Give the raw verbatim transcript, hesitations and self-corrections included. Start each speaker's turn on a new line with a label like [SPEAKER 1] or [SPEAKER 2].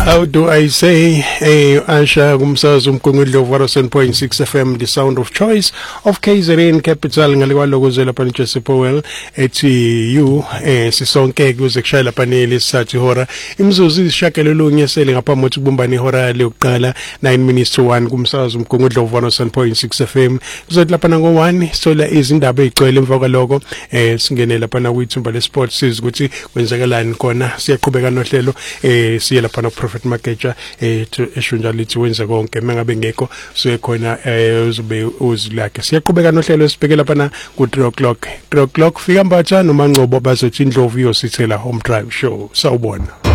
[SPEAKER 1] How do I say, eh, Asha kumsazi umgungudlo one oh seven point six F M, the sound of choice of K Z N Capital, ngalikwalo kuze lapha Jesse Powell ethi you eh sisonke kuze kushaya lapha nelisathi hora imzuzu ishakelolunye sele ngaphambi kokuthi kubumbane ihora leyokuqala nine minutes to one kumsazi umgungudlo one oh seven point six F M kuzothi lapha ngo one sola izindaba ezigcwele emva kwaloko eh singene lapha na kwithumba lesports siz ukuthi kwenzakalani khona siyaqhubeka nohlelo eh siye lapha Prophet Mageja eh eshunja lithi wenza konke mangabe ngekho so khona eh uzube uzilakhe siyaqhubeka nohlelo sibheke lapha na ku three o'clock three o'clock fika mbatha noma ngcobo bazothi indlovu yosithela home drive show sawubona.